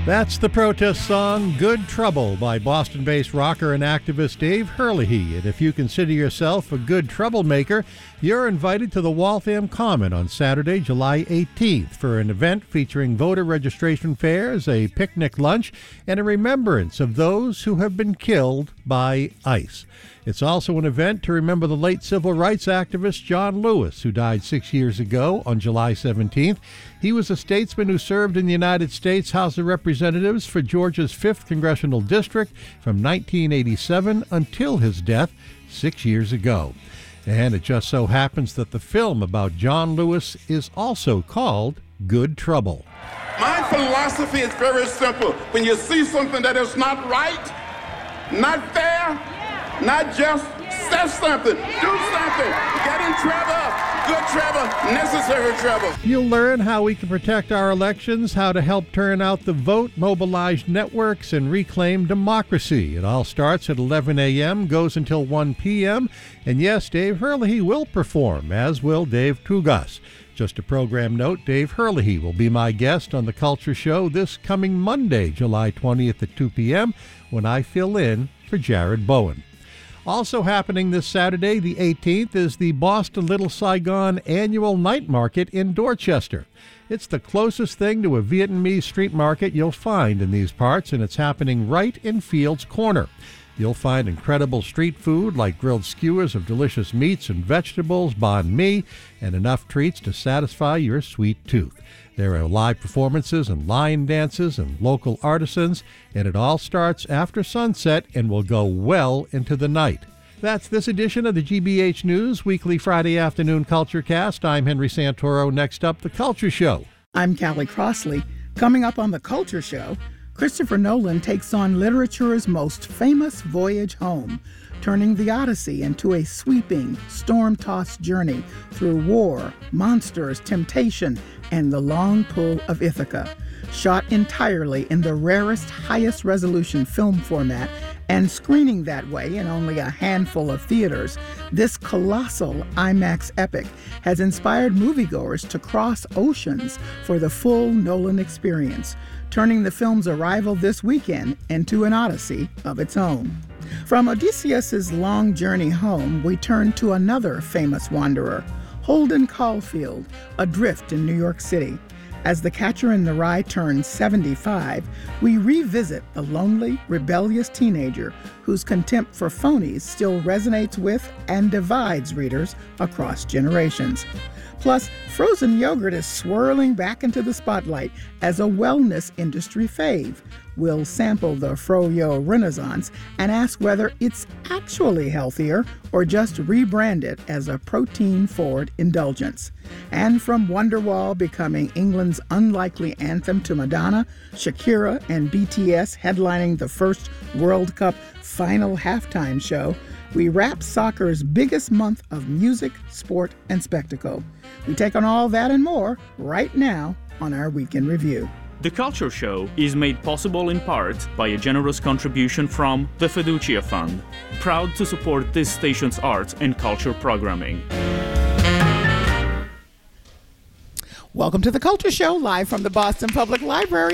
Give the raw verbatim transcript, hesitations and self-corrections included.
That's the protest song Good Trouble by Boston-based rocker and activist Dave Herlihy. And if you consider yourself a good troublemaker, you're invited to the Waltham Common on Saturday, July eighteenth for an event featuring voter registration fairs, a picnic lunch, and a remembrance of those who have been killed by ICE. It's also an event to remember the late civil rights activist John Lewis, who died six years ago on July seventeenth. He was a statesman who served in the United States House of Representatives for Georgia's fifth Congressional District from nineteen eighty-seven until his death six years ago. And it just so happens that the film about John Lewis is also called Good Trouble. My philosophy is very simple. When you see something that is not right, not fair, not just, say something, do something, get in trouble, good trouble, necessary trouble. You'll learn how we can protect our elections, how to help turn out the vote, mobilize networks, and reclaim democracy. It all starts at eleven a.m., goes until one p.m., and yes, Dave Herlihy will perform, as will Dave Tugas. Just a program note, Dave Herlihy will be my guest on The Culture Show this coming Monday, July twentieth at two p.m., when I fill in for Jared Bowen. Also happening this Saturday, the eighteenth, is the Boston Little Saigon Annual Night Market in Dorchester. It's the closest thing to a Vietnamese street market you'll find in these parts, and it's happening right in Fields Corner. You'll find incredible street food like grilled skewers of delicious meats and vegetables, banh mi, and enough treats to satisfy your sweet tooth. There are live performances and lion dances and local artisans, and it all starts after sunset and will go well into the night. That's this edition of the G B H News Weekly Friday Afternoon Culture Cast. I'm Henry Santoro. Next up, The Culture Show. I'm Callie Crossley. Coming up on The Culture Show, Christopher Nolan takes on literature's most famous voyage home, turning the Odyssey into a sweeping, storm-tossed journey through war, monsters, temptation, and the long pull of Ithaca. Shot entirely in the rarest, highest-resolution film format and screening that way in only a handful of theaters, this colossal IMAX epic has inspired moviegoers to cross oceans for the full Nolan experience, turning the film's arrival this weekend into an odyssey of its own. From Odysseus' long journey home, we turn to another famous wanderer, Holden Caulfield, adrift in New York City. As the Catcher in the Rye turns seventy-five, we revisit the lonely, rebellious teenager whose contempt for phonies still resonates with and divides readers across generations. Plus, frozen yogurt is swirling back into the spotlight as a wellness industry fave. We'll sample the Froyo Renaissance and ask whether it's actually healthier or just rebrand it as a protein-forward indulgence. And from Wonderwall becoming England's unlikely anthem to Madonna, Shakira and B T S headlining the first World Cup final halftime show, we wrap soccer's biggest month of music, sport, and spectacle. We take on all that and more right now on our Weekend Review. The Culture Show is made possible in part by a generous contribution from the Fiducia Fund, proud to support this station's arts and culture programming. Welcome to The Culture Show, live from the Boston Public Library.